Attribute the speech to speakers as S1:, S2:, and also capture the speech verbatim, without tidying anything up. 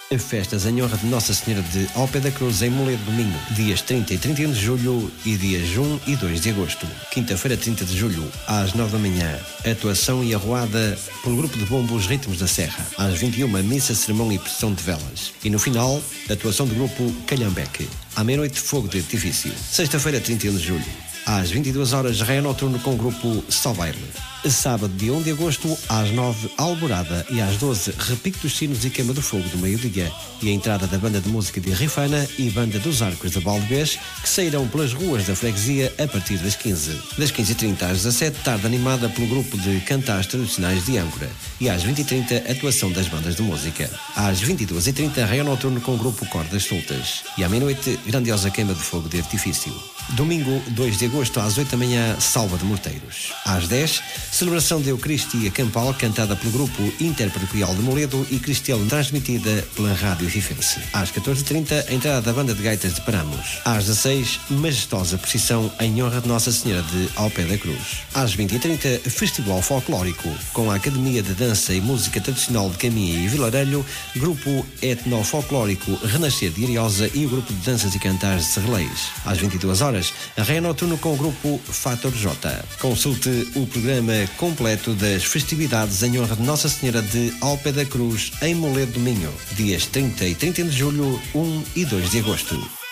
S1: Festas em honra de Nossa Senhora de Ao Pé da Cruz em Moledo do Minho, dias trinta e trinta e um de julho e dias um e dois de agosto. Quinta-feira, trinta de julho, às nove da manhã, atuação e arruada pelo grupo de bombos Ritmos da Serra. Às vinte e uma, missa, sermão e procissão de velas. E no final, atuação do grupo Calhambeque. À meia-noite, fogo de artifício. Sexta-feira, trinta e um de julho, às vinte e duas horas, raio noturno com o grupo Só Baile. Sábado, dia um de agosto, às nove, alborada, e às doze, repique dos sinos e queima do fogo do meio-dia. E a entrada da banda de música de Rifana e banda dos Arcos de Baldebés, que sairão pelas ruas da freguesia a partir das quinze. Das quinze e trinta às dezassete, tarde animada pelo grupo de cantares tradicionais de Âncora. E às vinte e trinta, atuação das bandas de música. Às vinte e duas e trinta, raio noturno com o grupo Cordas Soltas. E à meia-noite, grandiosa queima de fogo de artifício. Domingo, dois de agosto, às oito da manhã, salva de morteiros. Às dez, celebração de Eucaristia Campal, cantada pelo grupo Interparoquial de Moledo e Cristelo, transmitida pela Rádio Rifense. Às catorze e trinta, entrada da banda de gaitas de Paramos. Às dezasseis, majestosa procissão em honra de Nossa Senhora de Ao Pé da Cruz. Às vinte e trinta, festival folclórico, com a Academia de Dança e Música Tradicional de Caminha e Vilarelho, grupo etnofolclórico Renascer de Ariosa e o grupo de danças e cantares de Serreleis. Às vinte e duas horas, raio noturno com o grupo Fator J. Consulte o programa completo das festividades em honra de Nossa Senhora de Ao Pé da Cruz em Moledo do Minho, dias trinta e trinta e um de julho, um e dois de agosto.